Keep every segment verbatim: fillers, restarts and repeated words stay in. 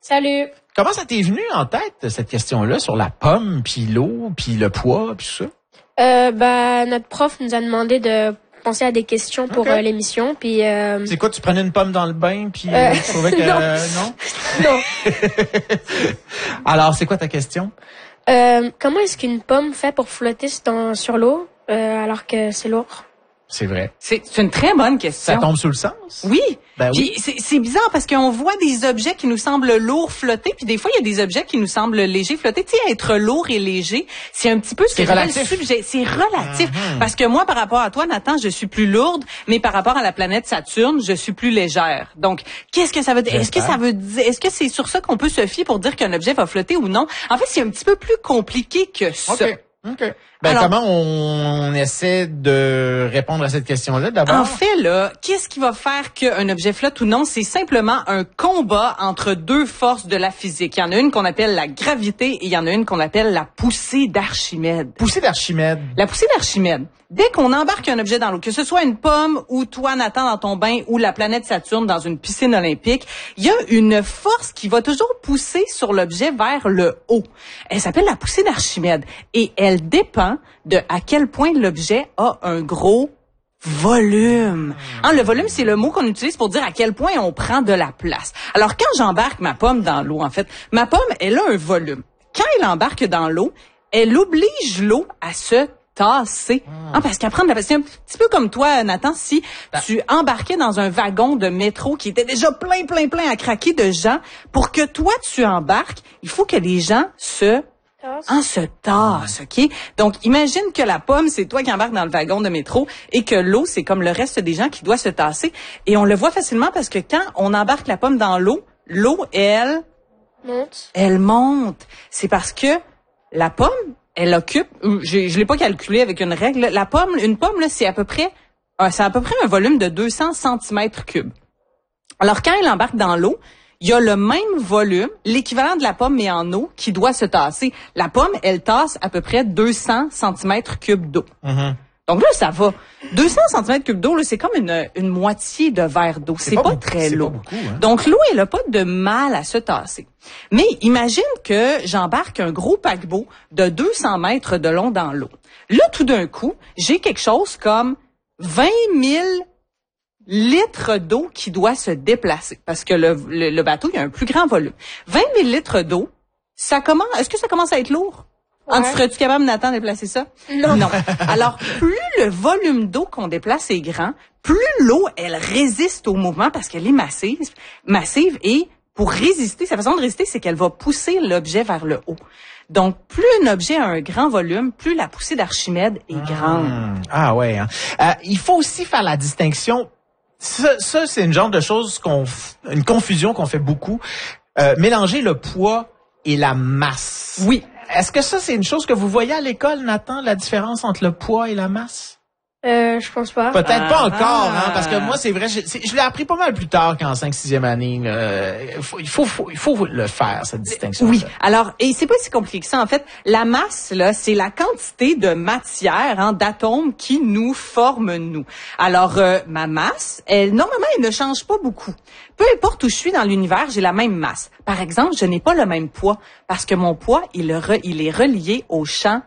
Salut. Comment ça t'est venu en tête, cette question-là, sur la pomme, puis l'eau, puis le poids, puis tout ça? Euh, bah, notre prof nous a demandé de penser à des questions pour okay. euh, l'émission, puis... Euh... C'est quoi, tu prenais une pomme dans le bain, puis euh, tu trouvais que... non. Euh, non? Non. Alors, c'est quoi ta question? Euh, comment est-ce qu'une pomme fait pour flotter dans, sur l'eau, euh, alors que c'est lourd? C'est vrai. C'est, c'est une très bonne question. Ça tombe sous le sens? Oui. Ben oui. Puis c'est, c'est bizarre parce qu'on voit des objets qui nous semblent lourds flotter, puis des fois il y a des objets qui nous semblent légers flotter. Tu sais, être lourd et léger, c'est un petit peu ce c'est que relatif. Subjet. C'est relatif. Mm-hmm. Parce que moi, par rapport à toi, Nathan, je suis plus lourde, mais par rapport à la planète Saturne, je suis plus légère. Donc, qu'est-ce que ça veut dire? Est-ce que ça veut dire, est-ce que c'est sur ça qu'on peut se fier pour dire qu'un objet va flotter ou non? En fait, c'est un petit peu plus compliqué que ça. Okay. OK. Ben, Alors, comment on, on essaie de répondre à cette question-là, d'abord? En fait, là, qu'est-ce qui va faire qu'un objet flotte ou non? C'est simplement un combat entre deux forces de la physique. Il y en a une qu'on appelle la gravité et il y en a une qu'on appelle la poussée d'Archimède. Poussée d'Archimède. La poussée d'Archimède. Dès qu'on embarque un objet dans l'eau, que ce soit une pomme ou toi, Nathan, dans ton bain ou la planète Saturne dans une piscine olympique, il y a une force qui va toujours pousser sur l'objet vers le haut. Elle s'appelle la poussée d'Archimède et elle dépend de à quel point l'objet a un gros volume. Hein, le volume, c'est le mot qu'on utilise pour dire à quel point on prend de la place. Alors, quand j'embarque ma pomme dans l'eau, en fait, ma pomme, elle a un volume. Quand elle embarque dans l'eau, elle oblige l'eau à se tasser. Hein, parce qu'elle prend de la place. C'est un petit peu comme toi, Nathan, si tu embarquais dans un wagon de métro qui était déjà plein, plein, plein à craquer de gens, pour que toi, tu embarques, il faut que les gens se En se tasse, OK? Donc, imagine que la pomme, c'est toi qui embarques dans le wagon de métro et que l'eau, c'est comme le reste des gens qui doit se tasser. Et on le voit facilement parce que quand on embarque la pomme dans l'eau, l'eau, elle... Monte. Elle monte. C'est parce que la pomme, elle occupe... Je je l'ai pas calculé avec une règle. La pomme, une pomme, là, c'est à peu près... C'est à peu près un volume de deux cents centimètres cubes. Alors, quand elle embarque dans l'eau, il y a le même volume, l'équivalent de la pomme, mais en eau, qui doit se tasser. La pomme, elle tasse à peu près deux cents centimètres cubes d'eau. Mm-hmm. Donc là, ça va. deux cents centimètres cubes d'eau, là, c'est comme une, une moitié de verre d'eau. C'est, c'est pas, pas beaucoup, très lourd. Hein? Donc l'eau, elle a pas de mal à se tasser. Mais imagine que j'embarque un gros paquebot de deux cents mètres de long dans l'eau. Là, tout d'un coup, j'ai quelque chose comme vingt mille litres d'eau qui doit se déplacer parce que le, le, le bateau, il y a un plus grand volume. vingt mille litres d'eau, ça commence, est-ce que ça commence à être lourd? Ouais. En serais-tu capable, Nathan, de déplacer ça? Non. Non. Alors, plus le volume d'eau qu'on déplace est grand, plus l'eau, elle résiste au mouvement parce qu'elle est massive, massive et pour résister, sa façon de résister, c'est qu'elle va pousser l'objet vers le haut. Donc, plus un objet a un grand volume, plus la poussée d'Archimède est mmh. grande. Ah ouais. Hein. Euh, il faut aussi faire la distinction. Ça, ça c'est une genre de chose qu'on, une confusion qu'on fait beaucoup. Euh, mélanger le poids et la masse. Oui. Est-ce que ça, c'est une chose que vous voyez à l'école, Nathan, la différence entre le poids et la masse? Euh, je pense pas. Peut-être ah, pas encore, ah. hein, parce que moi, c'est vrai, je, c'est, je l'ai appris pas mal plus tard qu'en cinq sixième année. Euh, il, faut, il, faut, faut, il faut le faire, cette distinction. Oui. Alors, et c'est pas si compliqué que ça, en fait. La masse, là, c'est la quantité de matière, hein, d'atomes qui nous forment, nous. Alors, euh, ma masse, elle, normalement, elle ne change pas beaucoup. Peu importe où je suis dans l'univers, j'ai la même masse. Par exemple, je n'ai pas le même poids, parce que mon poids, il, re, il est relié au champ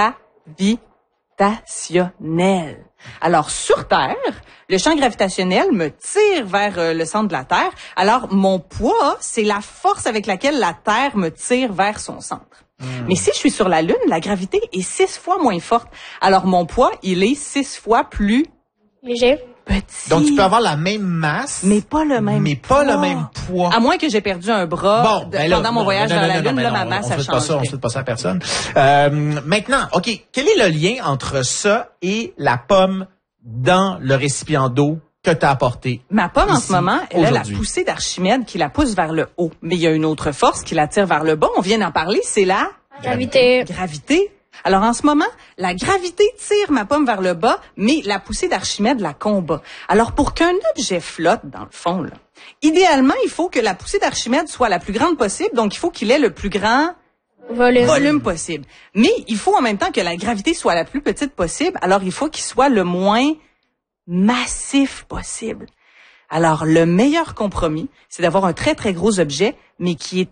gravitationnel. Alors, sur Terre, le champ gravitationnel me tire vers euh, le centre de la Terre. Alors, mon poids, c'est la force avec laquelle la Terre me tire vers son centre. Mmh. Mais si je suis sur la Lune, la gravité est six fois moins forte. Alors, mon poids, il est six fois plus... Léger. Petit. Donc, tu peux avoir la même masse, mais pas le même mais poids. pas le même poids. À moins que j'ai perdu un bras bon, de, ben là, pendant mon non, voyage non, non, vers la non, Lune, non, là, non, ma non, masse on a fait pas changé. ça, on fait pas ça à personne. Euh, maintenant, OK, quel est le lien entre ça et la pomme dans le récipient d'eau que tu as apporté? Ma pomme, ici, en ce moment, elle aujourd'hui. a la poussée d'Archimède qui la pousse vers le haut. Mais il y a une autre force qui la tire vers le bas. On vient d'en parler, c'est la... Gravité. Gravité. Alors, en ce moment, la gravité tire ma pomme vers le bas, mais la poussée d'Archimède la combat. Alors, pour qu'un objet flotte, dans le fond, là, idéalement, il faut que la poussée d'Archimède soit la plus grande possible, donc il faut qu'il ait le plus grand volume. volume possible. Mais il faut en même temps que la gravité soit la plus petite possible, alors il faut qu'il soit le moins massif possible. Alors, le meilleur compromis, c'est d'avoir un très, très gros objet, mais qui est